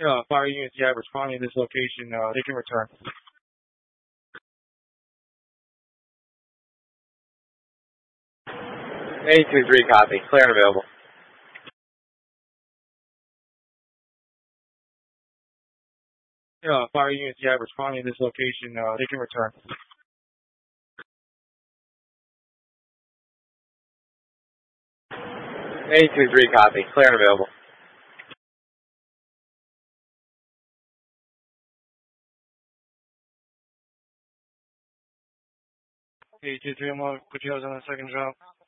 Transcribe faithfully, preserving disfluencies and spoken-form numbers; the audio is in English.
Uh, fire units, yeah, responding to this location. Uh, they can return. eight two three, copy. Clear and available. Uh, fire units, yeah, responding to this location. Uh, they can return. eight two three, copy. Clear and available. eight two three, I'm on, put you guys on the second job.